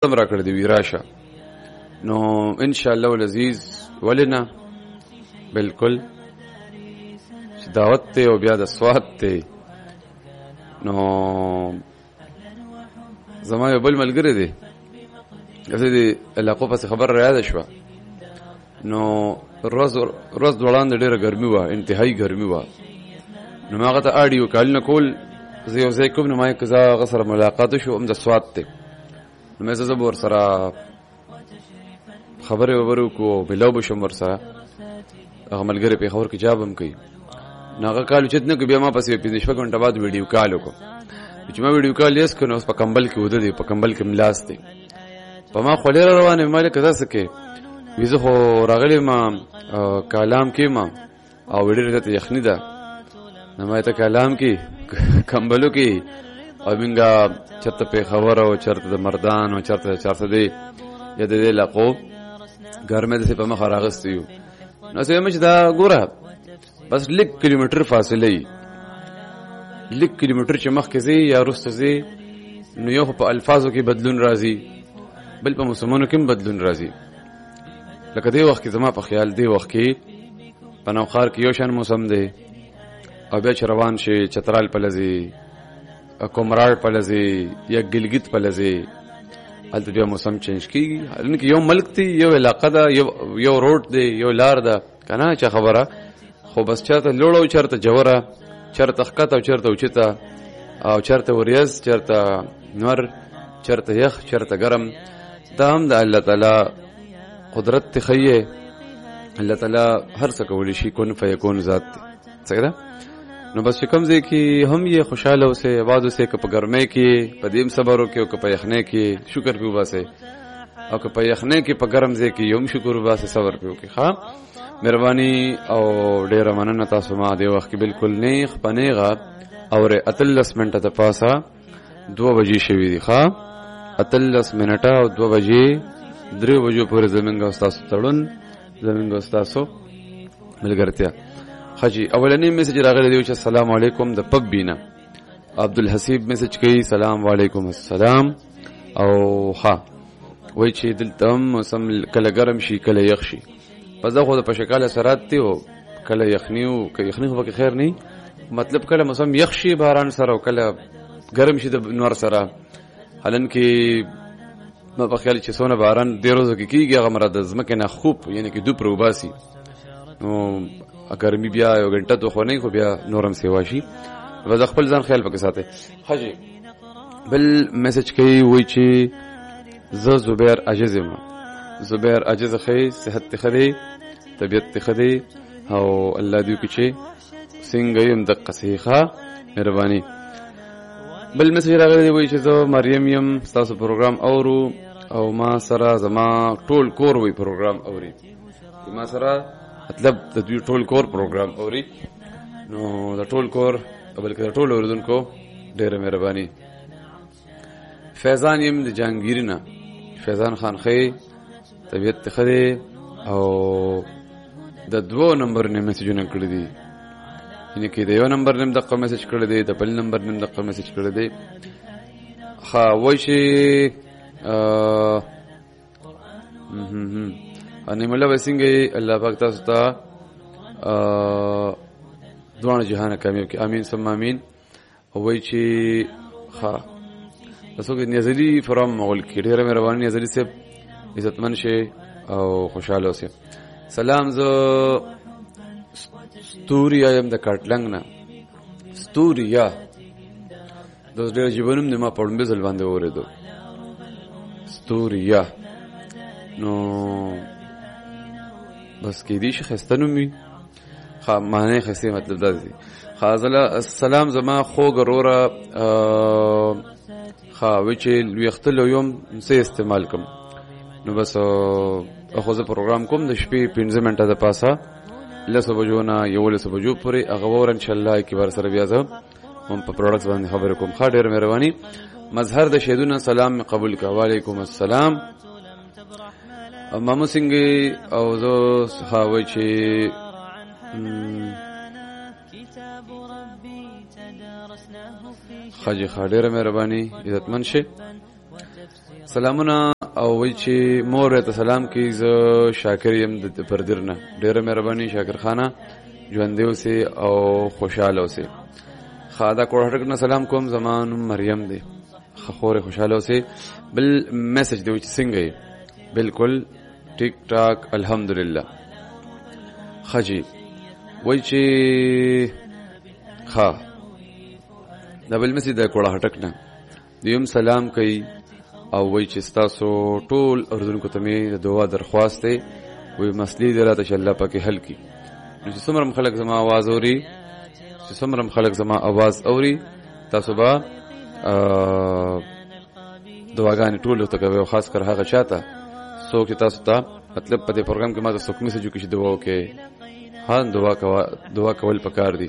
را کړ دی ویراشه نو ان شاء الله العزیز ولنا بالکل دعوت ته او بیا د سوات ته نو زما یو بل ملګری دی غزه دی علاقو په خبر را یاد شو نو روز دوران ډیره ګرمي و انتهایی ګرمي و نو ماغه ته اډیو کال نه کول زه یو ځای کوم نو ما کزا غسر ملاقات شو ام د سوات ته نو مې زه ور سره خبره وبرو کو بلو بشم ور سره هغه ملګری په خبر کې جوابم کوي ناغه کال چې نه بیا ما پسې 15 غنټه بعد ویډیو کال وکړ چې ما ویډیو کال یې سکنو په کمبل کې وده دی په کمبل کې ملاس دی په ما خولې روانه مال کزا سکه ویزه خو راغلی ما کلام کې ما او ویډیو ته یخنی ده نو ما ته کلام کې کمبلو کې او منګه چرته په خبر او چرته د مردان او چرته دی یا د دې لقو ګرمه ده په مخ راغستیو نو سه مچ دا ګوره بس 1 کیلومتر فاصله ای 1 کیلومتر چې مخ کې زی یا رسته زی نو یو په الفاظو کې بدلون راځي بل په مسلمانو کې بدلون راځي لکه دی وخت کې زما په خیال دی وخت کې پنوخار کې یو شان موسم دی او بیا روان شي چترال پلزي کومرال پلزي یا ګلګت پلزي الته بیا موسم چینج کیږي ان کې یو ملک دی یو علاقه ده یو روډ دی یو لار ده کنه چې خبره خو بس چرته لوړو چرته جوړه چرته خکته او چرته اوچته او چرته وریاض چرته نور چرته یخ چرته ګرم دا هم د الله تعالی قدرت تخیه الله تعالی هر څه کولی شي کون فیکون ذات څنګه نو بس کوم ځای کې هم یې خوشاله اوسه آباد اوسه که په ګرمۍ کې په دیم صبر وکي او که په یخنۍ کې شکر پیو باسه او که په یخنۍ کې په ګرم ځای کې یم شکر باسه صبر پیو کې ها مهرباني او ډیره مننه تاسو ما دی وخت کې بالکل نیخ پنیغه او اتلس منټه د پاسه 2 بجې شوې دي ها اتلس منټه او 2 بجې 3 بجو پورې زمونږ استاد تړون زمونږ استاد ملګرتیا حجی اولنی میسج راغلی دی چې السلام علیکم د پب بینا عبدالحسیب میسج کوي سلام علیکم السلام او ها وای چې دلته موسم کله ګرم شي کله یخ شي په ځکه خو د پشکاله سرات دی او کله یخنیو که یخنی خو به خیر نه مطلب کله موسم یخ شي باران سره او کله ګرم شي د نور سره حالن کې ما په خیال چې سونه باران د روزو کې کیږي هغه مراد زمکه نه خوب یعنی کې دو پروباسي نو اگر می بیا یو غنټه تو خو نه خو بیا نورم سیوا شي و د خپل ځان خیال پکې ساته حجی بل میسج کوي وای چې زبیر عجز ما زبیر عجز خې صحت خدي طبيعت خدي او الله دې کې چې څنګه يم د قصيخه مهرباني بل میسج راغلی وای چې زه مریم يم تاسو پروګرام اورو او ما سره زما ټول کور وی پروګرام اوري ما سره مطلب د دوی ټول کور پروګرام اوري نو د ټول کور بلکې د ټول اوردونکو ډیره مهرباني فیضان یم د جانګیرنا فیضان خان خې طبيعت خدي او د 2 نمبر نه میسجونه کړی دي یعنی کې د یو نمبر نیم د کوم میسج کړی دی د بل نمبر نیم د کوم میسج کړی دی ها وای شي اني مله وسنګي الله پاک تاسو ته دوه جهان کامیاب کی امين ثم امين وای چې ها تاسو کې نزلی فرام مغول کې ډیره مهرباني نزلی صاحب عزتمن شي او خوشاله اوسئ سلام زه ستوریا یم د کټلنګ نه ستوریا د ډېر ژوندوم نه ما پړم به ځل باندې اوریدو ستوریا نو بس کې دې شخصتنو می خا معنی خسي مطلب دا دي خازله السلام زما خو ګرورا خا وچې وختل یوم سه استعمال کوم نو بس اخو زه پروګرام کوم د شپې 15 منټه د پاسه لسو بجو نه یو لسو بجو پورې هغه ور ان شاء الله کی بار سره بیا زه هم په پروډکټ باندې خبرې کوم ښه ډېر مهرباني مظهر د شهیدونو سلام قبول کا وعلیکم السلام مامو سنگي او زه خاوي چې خاجي خاډره مهرباني عزتمن شه سلامونه او وی چې مور ته سلام کوي زه شاکر یم د پردرنه ډیره مهرباني شاکر خانه ژوندې اوسې او خوشاله اوسې خادا کوړهټک نه سلام کوم زمان مریم دی خخوره خوشاله اوسې بل میسج دی چې څنګه یې بالکل ټیک ټاک الحمدلله خجی وای چې ها دا بل میسج د کوړهټک نه دیم سلام کوي او وای چې تاسو ټول اردوونکو ته مې دعا درخواست دی وای مسلې دراته چې الله پاک حل کړي چې څومره خلک زما आवाज اوري چې څومره خلک زما आवाज اوري تاسو به دعاګانې ټول ته کوي او خاص کر هغه چاته څوک چې تاسو ته مطلب په دې پروګرام کې ما ته څوک میسج وکړي چې دعا وکړي ها دعا کول پکار دي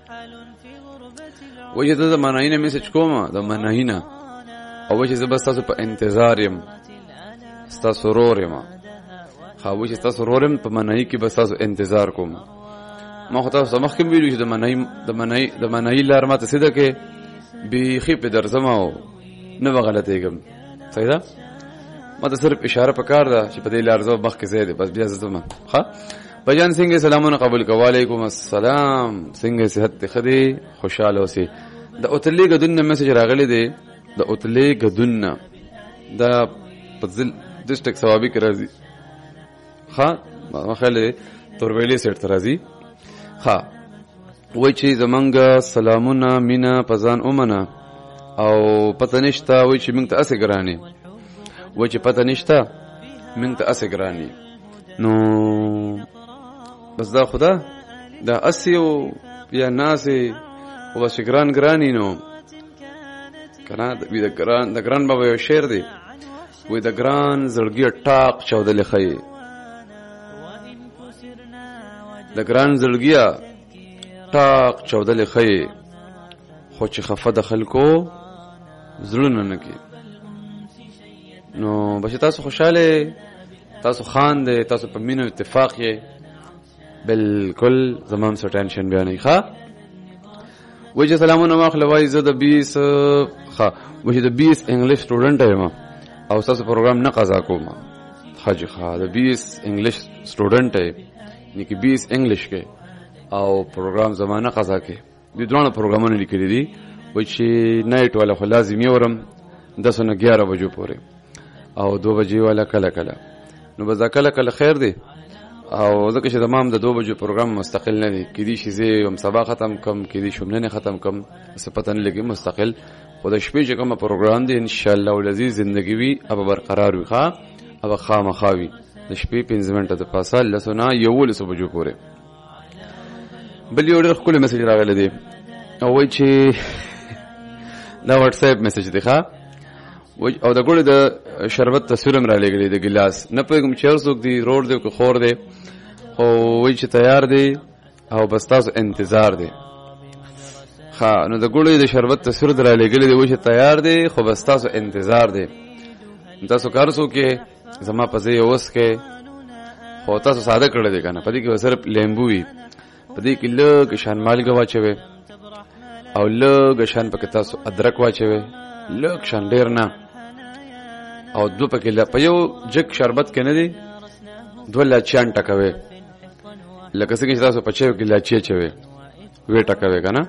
وای چې د مناینه میسج کوم د مناینه او چې زه بس تاسو په انتظار یم تاسو رور یم خو چې تاسو رور یم په منای کې بس تاسو انتظار کوم ما خو تاسو مخکې ویلو چې د منای لار ماته سیده کې بيخي په درځم او نه غلطېږم صحیح ده ما ته صرف اشاره پکار ده چې په دې لار زو مخکې زیاده بس بیا زه ته ها بجان څنګه سلامونه قبول کوالایکم السلام څنګه صحت خدي خوشاله اوسې د اوتلې غدن میسج راغلی دی د اوتلې غدن دا پزل ډسټریکټ ثوابي کې راځي ها ما خاله تورویلې سیټ راځي ها وای چې زمونږ سلامونه مینا پزان اومنه او پته نشته وای چې موږ ته اسه ګرانی وای چې پته نشته موږ ته اسه ګرانی نو بس دا خدا دا اسیو یا ناسي او بس ګرانی نو کنه د ګران بابا یو شعر دی وای د ګران زړګي ټاق چودل خي د ګران زړګي ټاق چودل خي خو چې خفه د خلکو زړونه نه کی نو بچ تاسو خوشاله تاسو خان دي تاسو په مینه اتفاق یې بالکل زمام سره ټینشن بیان نه ښه وجه سلامونه مخله وای زه د 20 ښه وجه د 20 انګلیش سټوډنټ یم او تاسو پروګرام نه قضا کوم حاجی ښه د 20 انګلیش سټوډنټ یم نکي 20 انګلیش کې او پروګرام زمانه قضا کې د دوه پروګرامونه لیکلي دي و چې نایټ ولا خو لازم یورم 10 نه 11 بجو پورې او 2 بجې ولا کله نو بس کله خیر دی او ځکه چې تمام د 2 بجو پروګرام مستقل نه دی کدي شي زه هم سبا ختم کم کدي شومنه ختم کم څه پته نه لګي مستقل خو د شپې چې کوم پروګرام دی ان شاء الله ولذي ژوندۍ وي او برقرار وي ښا او خامخاوي د شپې 5 منټه د پاسه لسونه یو لسو بجو پورې بل یو ډېر خپل میسج راغلی دی او وای چې دا واتس اپ میسج دی ښا او د ګوړې د شربت تصویر هم را لګلې د ګلاس نه پېږم چې څوک دی روډ دی کو خور دی خو وای چې تیار دی او بس تاسو انتظار دی ښا نو د ګوړې د شربت تصویر را لګلې دی وای چې تیار دی خو بس تاسو انتظار دی تاسو کار وسو کې زما پځې اوس کې خو تاسو ساده کړل دی کنه پدې کې صرف لیمبو وي پدې کې لږ شان مالګه واچوي او لږ شان پکې تاسو ادرک واچوي لږ شان ډیر نه او دو پکې په یو جګ شربت کې نه دی 2 لاچان ټکوي لکه څنګه چې تاسو په چایو کې لاچي چوي وې ټکوي کنه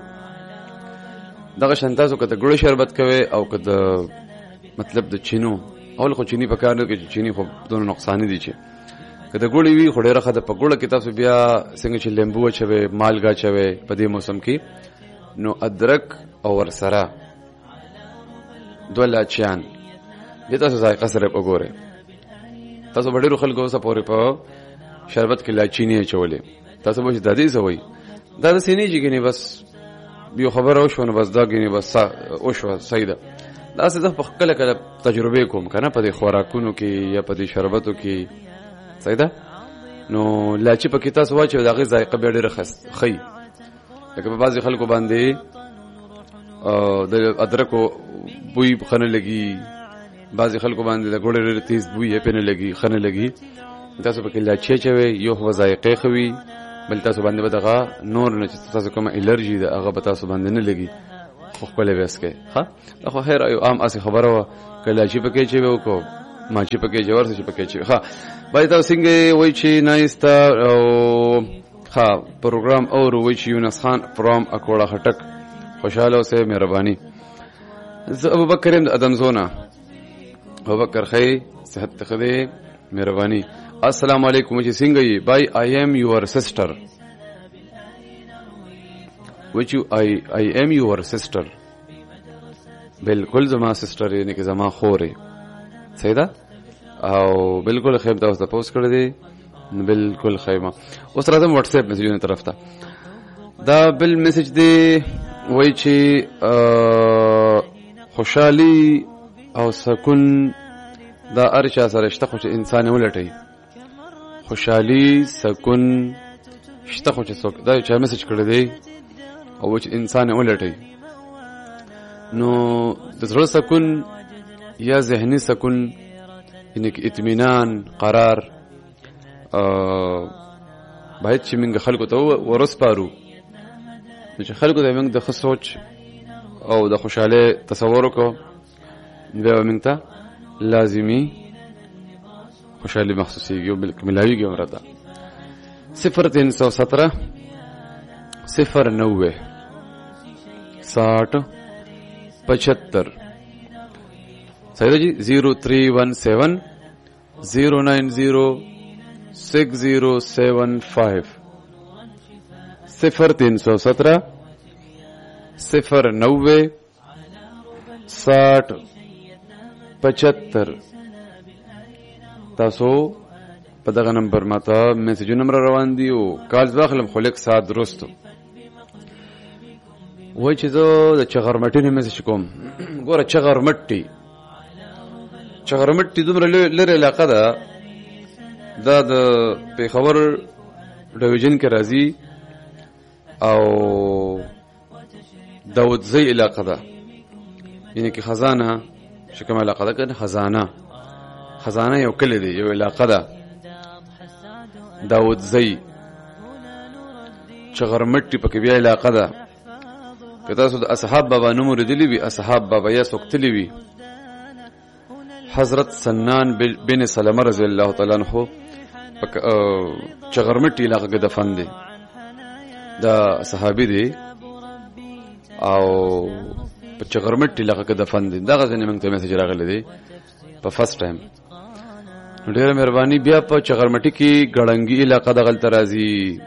دغه شان تاسو کته ګړو شربت کوي او کته مطلب د چینو اول خو چینی په کار نه کې چینی خو دونو نقصان دي چې کته ګړی وی خو ډیره خده په ګړه کې تاسو بیا څنګه چې لیمبو چوي مالګا چوي په دې موسم کې نو ادرک او ورسره 2 لاچان دې تاسو ذائقه سره وګورئ تاسو ډیرو خلکو سره پورې په شربت کې لاچینی چولې تاسو به د دې زوي دا د سینې جګنی بس بیا خبر او شونه بس دا غنی بس او شو سیده دا څه د خپل کله تجربه کوم کنه په دې خوراکونو کې یا په دې شربتو کې سیده نو لاچی په کې تاسو واچو دا غي ذائقه به ډیره خي لکه په بعضي خلکو باندې د ادرکو بوی خنه لګي بعضي خلکو باندې د ګوړې ډېر تیز بوی یې پنه لګي خنه لګي تاسو په کې لاچي چوي یو هو ذائقه خوي بل تاسو باندې بدغه نور نه تاسو کوم الرجی ده هغه به تاسو باندې نه لګي خو خپل وسکه ها خو خیر ایو عام اسی خبره کله چې په کې چې وکړو ما چې پکې جوړ څه پکې چې ها بای تاسو څنګه وای چې نایستا او ها پروګرام اور وای چې یونس خان فرام اکوړه خټک خوشاله اوسه مهرباني ابو بکر ادم زونا ابو بکر خی صحت تخدي مهرباني السلام علیکم چې څنګه یې بای I am your sister which you I am your sister بالکل زما سسټر یعنی که زما خورې صحیح ده او بالکل خیم تاسو ته پوسټ کړی دی بالکل خیمه اوس راځم واتس اپ میسجونه طرف ته دا بل میسج دی وای چې خوشحالي او سکون دا ارچا سره شته خو چې انسان ولټي خوشحالي سکون شته خو چې څوک دا چې میسج کړی دی او چې انسان ولټي نو د زړه سکون یا ذهني سکون یعنی کې اطمینان قرار باید چې موږ خلکو ته ورسپارو چې خلکو ته موږ د ښه سوچ او د خوشحالۍ تصور وکړو بیا موږ ته لازمي خوشحالي محسوسېږي او بلکې ملاویږي هم راته 0317 090 60 75 صحیح جی 0317 090 6075 0317 090 60 75 تاسو په دغه نمبر ماته میسجونه روان دي او کال واخلم خو لیک سات درستو وای چې زه د چغرمټي نه میسج کوم ګوره چغرمټي دومره لري علاقه ده دا د پیښور ډیویژن کې راځي او داودزی علاقه ده یعنی کې خزانه شکم علاقه ده کنه خزانه یو کلی دی یو علاقه ده داودزی چغرمټي پکې بیا علاقه ده که تاسو د اصحاب بابا نوم ورېدلی وي اصحاب بابا یا سوکتلی وي حضرت سنان بن سلمه رضی الله تعالی عنہ چغرمټي علاقه کې دفن دي دا صحابي دي او په چغرمټي علاقه کې دفن دي دا غزنه موږ ته میسج راغلی دی په فرست ټایم ډیره مهرباني بیا په چغرمټي کې ګړنګي علاقه د غلط راځي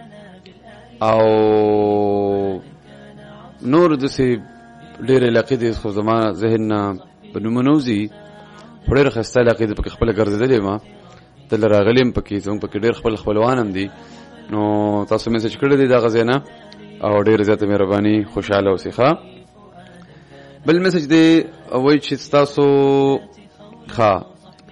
او نور د سي ډیره علاقې دي خو زما ذهن په نومونوزي ډېر خسته علاقې د پکې خپل ګرځېدلې ما تل راغلم پکې زموږ پکې ډېر خپلوان هم دي نو تاسو میسج کړی دی دا غزنه او ډېر زیاته مهرباني خوشاله اوسئ ښا بل میسج دی وای چې تاسو ښا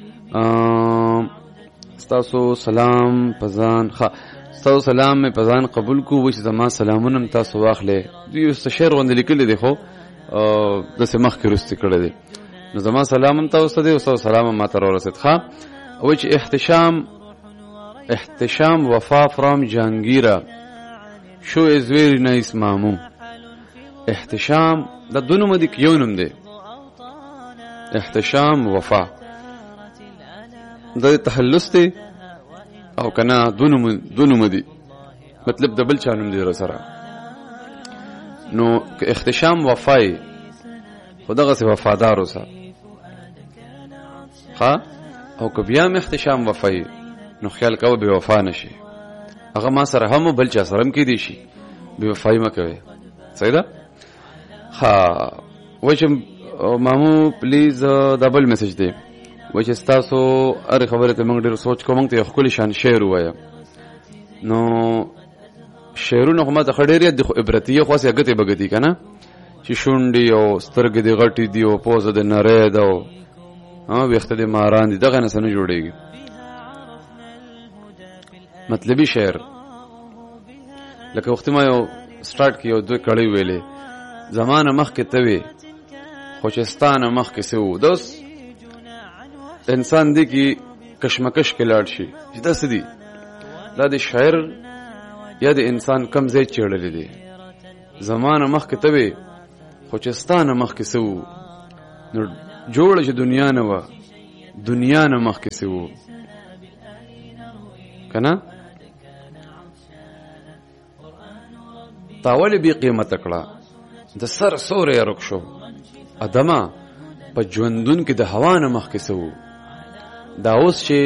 تاسو سلام پزان ښا تاسو سلام مې پزان قبول کو وای چې زما سلامونه تاسو واخلې دوی استشار غوندې لیکل دي خو د سمخ کې رستی کړی دی نو زما سلام هم تاسو ته دی او تاسو سلام ما ته ورسید ښا وای چې احتشام وفا فرام جهانگیرا شو از ویری نایس مامو احتشام دا دو نوم دی که یو نوم دی احتشام وفا دا تحلس دی او کنا دو نوم دی مطلب دا بل چا نوم دی رسرا نو که احتشام وفای خدا غسی وفادار اوسا ها او که بیام احتشام وفای نو خیال کوه بے وفا نشي هغه ما سره هم بل چا سره هم کې دي شي بے وفای مکوي صحیح ده ها وچ مامو پلیز ډبل میسج دی وچ تاسو ار خبره ته موږ ډیر سوچ کوم ته خپل شان شعر وایا نو شعرونه هم د خډيري د عبرتيه خو سي غته بغتی کنه چې شونډي او سترګې دی غټي دی او پوزه د نری ده ها وخت د ماران دي دغه نه سن جوړيږي مطلبي شعر لکه وخت ما یو سٹارټ کیو دوه کړي ویلې زمانه مخ کې توي خوشستانه مخ کې سو دوس انسان دی کی کشمکش کې لاړ شي چې دا سدي دا د شاعر یا د انسان کم ځای چړلې دي زمانه مخ کې توي خوشستانه مخ کې سو نو جوړ چې دنیا نه و دنیا نه مخکې څه وو که نه تا ولې بې قیمته کړه د سر سوری یې رک شو ادمه په ژوندون کې د هوا نه مخکې څه وو دا اوس چې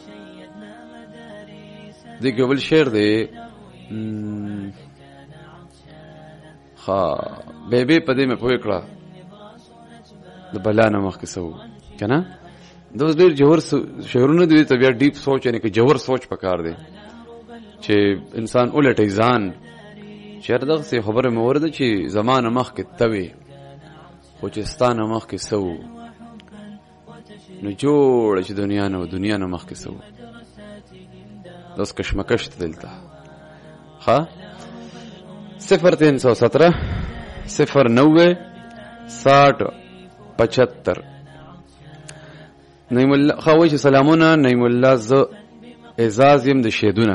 دې کې بل شعر دی بیبي په دې مې پوه کړه د بلا نه مخکې څه وو که نه دا اوس ډېر ژور شعرونه دي ته بیا ډیپ سوچ یعنې که ژور سوچ پکار دی چې انسان ولټوي ځان چېرته دغسې خبره مې اورېده چې زما نه مخکې ته وې خو چې ستا نه مخکې څه وو نو جوړه چې دنیا نه و دنیا نه مخکې څه وو دا اوس کشمکش ته دلته ښه 0317 090 60 75 نعیم الله خو چې سلامونه نعیم الله ز اعزاز يم د شیدونه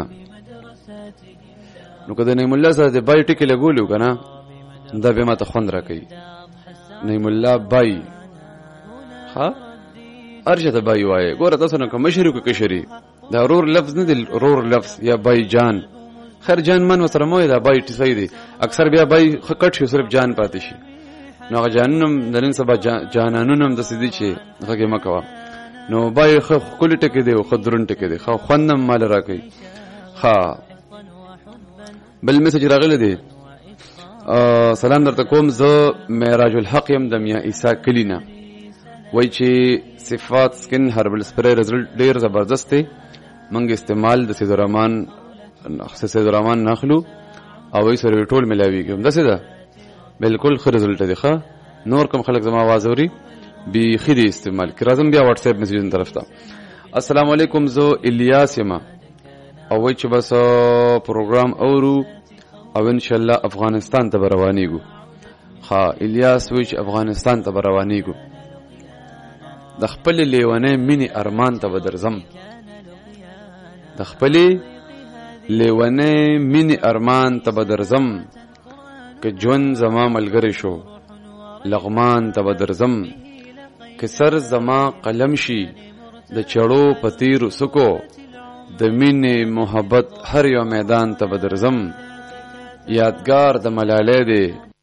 نو کله نعیم الله سره د بای ټکی لګولو کنه دا به ماته خوند راکړي نعیم الله بای ها ارشد بای وای ګوره تاسو نه کوم شریکو کې شری دا رور لفظ نه دی رور لفظ یا بای جان خیر جان من وسره مو دا بای ټی دی اکثر بیا بای خکټ شو صرف جان پاتې شي نو هغه جانونم درین سبا جانانونم د سدي چې هغه مکوا نو بای خو کلی ټکی دی خو درون ټکی دی خو خوندم مال راکړي ها بل میسج راغلی دی سلام درته کوم زه معراج الحق يم د میا عیسی کلینا وای چې صفات سکن هربل سپری رزلټ ډیر زبردست دی منګ استعمال د سید الرحمن نخلو او وای سره ټول ملاویږي هم دسه ده بالکل خو رزلټ دی ښه نور کوم خلک زما आवाज اوري بي خدي استعمال کرازم بیا واتس اپ میسجن طرف ته السلام علیکم زو الیاس یما او وای چې بس پروګرام اورو او ان شاء الله افغانستان ته روانېږو ها الیاس وای چې افغانستان ته روانېږو د خپل لیوانه مینی ارمان ته بدرزم د خپل لیوانه مینی ارمان ته بدرزم که جون زما ملګری شو لغمان ته بدرزم که سر زما قلم شي د چړو پتیر سکو د مینې محبت هر یو میدان ته بدرزم یادګار د ملاله دی